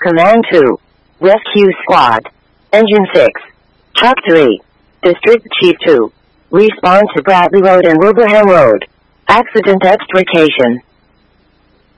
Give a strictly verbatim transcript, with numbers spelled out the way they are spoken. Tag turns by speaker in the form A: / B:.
A: Command two. Rescue Squad. Engine six. Truck three. District Chief two. Respond to Bradley Road and Wilbraham Road. Accident extrication.